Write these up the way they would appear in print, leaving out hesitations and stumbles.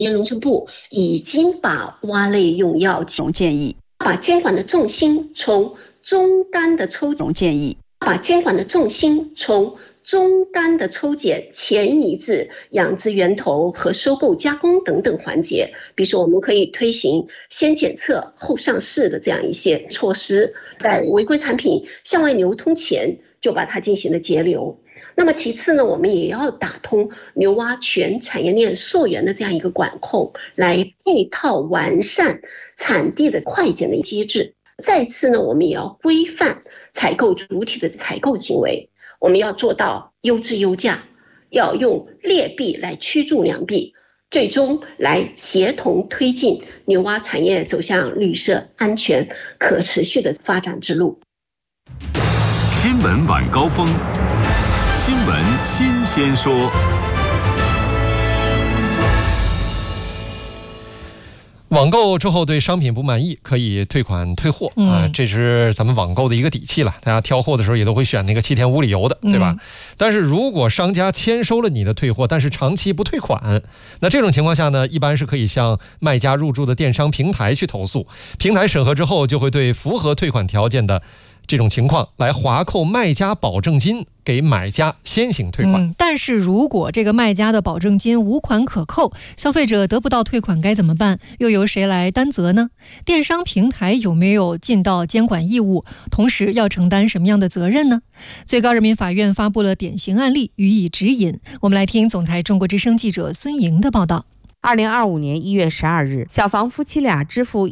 农村部已经把蛙类用药建议，把监管的重心从中单的抽检前移至养殖源头和收购加工等等环节。比如说我们可以推行先检测后上市的这样一些措施，在违规产品向外流通前就把它进行了截留。那么其次呢，我们也要打通牛蛙全产业链溯源的这样一个管控，来配套完善产地的快检的机制。再次呢，我们也要规范采购主体的采购行为，我们要做到优质优价，要用劣币来驱逐良币，最终来协同推进牛蛙产业走向绿色、安全、可持续的发展之路。 新闻晚高峰，新闻新鲜说。 网购之后对商品不满意，可以退款退货这是咱们网购的一个底气了。大家挑货的时候也都会选那个7天无理由的，对吧？但是如果商家签收了你的退货，但是长期不退款，那这种情况下呢，一般是可以向卖家入驻的电商平台去投诉。平台审核之后，就会对符合退款条件的这种情况来划扣卖家保证金，给买家先行退款。 但是如果这个卖家的保证金无款可扣，消费者得不到退款该怎么办？又由谁来担责呢？电商平台有没有尽到监管义务？同时要承担什么样的责任呢？最高人民法院发布了典型案例予以指引。我们来听总台中国之声记者孙莹的报道。 2025年1月12日，小房夫妻俩支付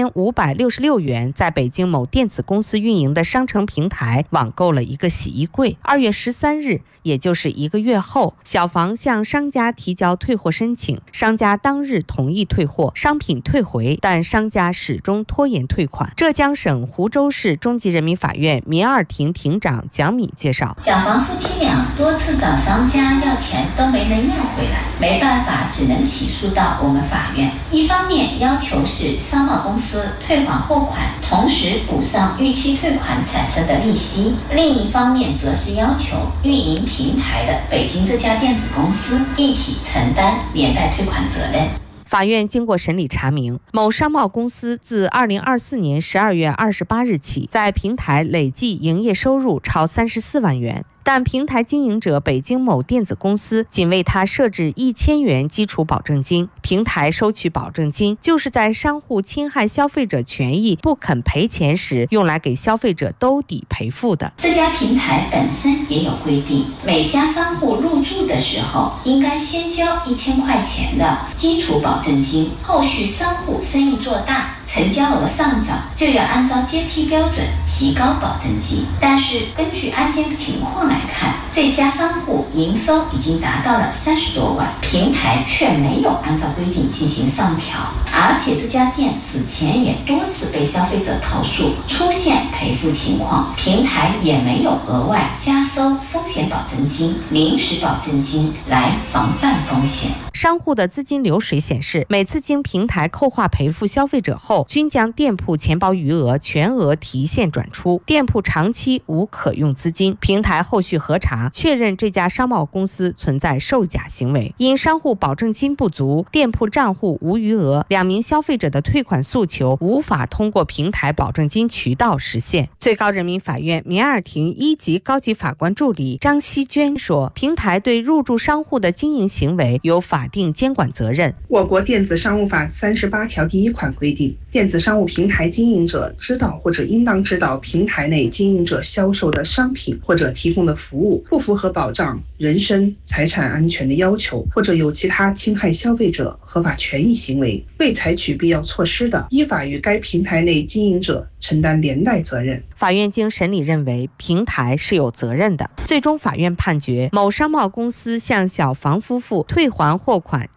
1566元，在北京某电子公司运营的商城平台网购了一个洗衣柜。2月13日，也就是1个月后，小房向商家提交退货申请，商家当日同意退货，商品退回，但商家始终拖延退款。浙江省湖州市中级人民法院民二庭庭长蒋敏介绍， 小房夫妻俩多次找商家要钱都没能要回来，没办法，只能起诉到我们法院。一方面要求是商贸公司退还货款，同时补上逾期退款产生的利息；另一方面则是要求运营平台的北京这家电子公司一起承担连带退款责任。 法院经过审理查明，某商贸公司自2024年12月28日起，在平台累计营业收入超34万元。但平台经营者北京某电子公司仅为他设置1000元基础保证金，平台收取保证金就是在商户侵害消费者权益不肯赔钱时用来给消费者兜底赔付的。 这家平台本身也有规定，每家商户入驻的时候应该先交1000块钱的基础保证金，后续商户生意做大，成交额上涨，就要按照阶梯标准提高保证金。但是根据案件情况来看，这家商户营收已经达到了30多万，平台却没有按照规定进行上调，而且这家店此前也多次被消费者投诉出现赔付情况，平台也没有额外加收风险保证金、临时保证金来防范风险。 商户的资金流水显示，每次经平台扣划赔付消费者后，均将店铺钱包余额全额提现转出，店铺长期无可用资金。平台后续核查确认这家商贸公司存在售假行为，因商户保证金不足，店铺账户无余额，2名消费者的退款诉求无法通过平台保证金渠道实现。最高人民法院民二庭1级高级法官助理张希娟说，平台对入驻商户的经营行为有法定监管责任。 我国电子商务法38条第1款规定，电子商务平台经营者知道或者应当知道平台内经营者销售的商品或者提供的服务不符合保障人身财产安全的要求，或者有其他侵害消费者合法权益行为，未采取必要措施的，依法与该平台内经营者承担连带责任。 法院经审理认为，平台是有责任的。最终法院判决，某商贸公司向小房夫妇退还货款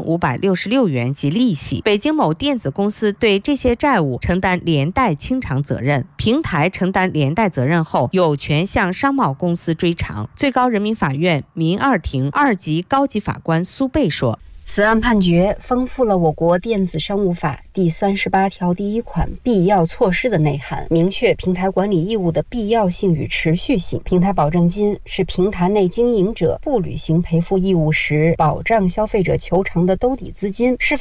1566元及利息，北京某电子公司对这些债务承担连带清偿责任。平台承担连带责任后，有权向商贸公司追偿。最高人民法院民二庭2级高级法官苏贝说， 此案判决丰富了我国电子商务法第38条第1款必要措施的内涵，明确平台管理义务的必要性与持续性。平台保证金是平台内经营者不履行赔付义务时保障消费者求偿的兜底资金，是